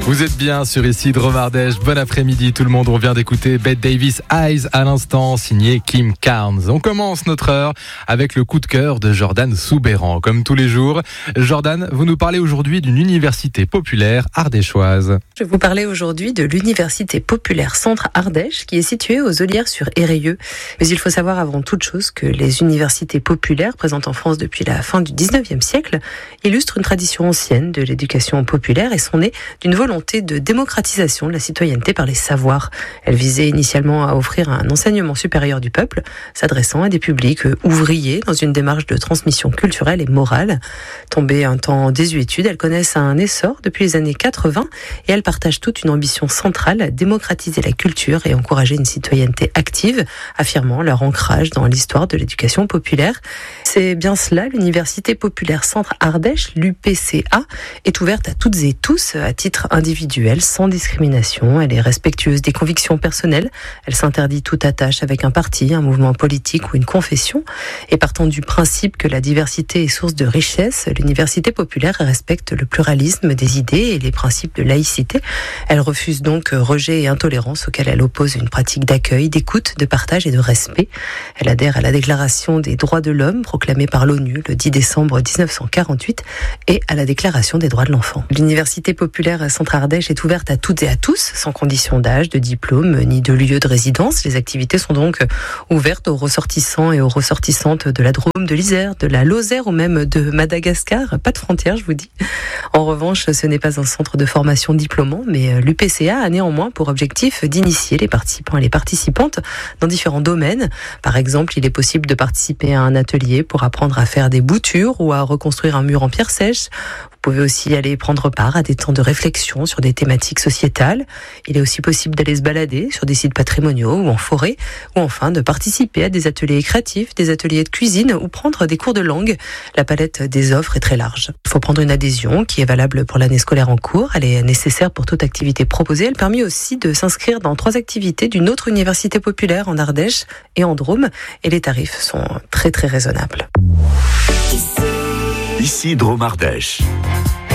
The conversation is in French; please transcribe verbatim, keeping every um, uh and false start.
Vous êtes bien sur ici Drôme Ardèche. Bon après-midi tout le monde. On vient d'écouter Bette Davis Eyes à l'instant, signé Kim Carnes. On commence notre heure avec le coup de cœur de Jordan Soubeyran. Comme tous les jours, Jordan, vous nous parlez aujourd'hui d'une université populaire ardéchoise. Je vais vous parler aujourd'hui de l'université populaire Centre Ardèche qui est située aux Ollières-sur-Éreyeux. Mais il faut savoir avant toute chose que les universités populaires présentes en France depuis la fin du dix-neuvième siècle illustrent une tradition ancienne de l'éducation populaire et sont nées d'une volonté de démocratisation de la citoyenneté par les savoirs. Elle visait initialement à offrir un enseignement supérieur du peuple, s'adressant à des publics ouvriers dans une démarche de transmission culturelle et morale. Tombée un temps en désuétude, elles connaissent un essor depuis les années quatre-vingts et elles partagent toute une ambition centrale à démocratiser la culture et encourager une citoyenneté active, affirmant leur ancrage dans l'histoire de l'éducation populaire. C'est bien cela, l'université populaire Centre Ardèche, l'U P C A, est ouverte à toutes et tous à titre individuelle, sans discrimination. Elle est respectueuse des convictions personnelles. Elle s'interdit toute attache avec un parti, un mouvement politique ou une confession. Et partant du principe que la diversité est source de richesse, l'université populaire respecte le pluralisme des idées et les principes de laïcité. Elle refuse donc rejet et intolérance auxquels elle oppose une pratique d'accueil, d'écoute, de partage et de respect. Elle adhère à la Déclaration des droits de l'homme proclamée par l'ONU le dix décembre dix-neuf cent quarante-huit et à la Déclaration des droits de l'enfant. L'université populaire Centre Ardèche est ouverte à toutes et à tous, sans condition d'âge, de diplôme, ni de lieu de résidence. Les activités sont donc ouvertes aux ressortissants et aux ressortissantes de la Drôme, de l'Isère, de la Lozère ou même de Madagascar. Pas de frontières, je vous dis. En revanche, ce n'est pas un centre de formation diplômant, mais l'U P C A a néanmoins pour objectif d'initier les participants et les participantes dans différents domaines. Par exemple, il est possible de participer à un atelier pour apprendre à faire des boutures ou à reconstruire un mur en pierre sèche. Vous pouvez aussi aller prendre part à des temps de réflexion sur des thématiques sociétales. Il est aussi possible d'aller se balader sur des sites patrimoniaux ou en forêt, ou enfin de participer à des ateliers créatifs, des ateliers de cuisine ou prendre des cours de langue. La palette des offres est très large. Il faut prendre une adhésion qui est valable pour l'année scolaire en cours. Elle est nécessaire pour toute activité proposée. Elle permet aussi de s'inscrire dans trois activités d'une autre université populaire en Ardèche et en Drôme. Et les tarifs sont très très raisonnables. Ici Drôme Ardèche.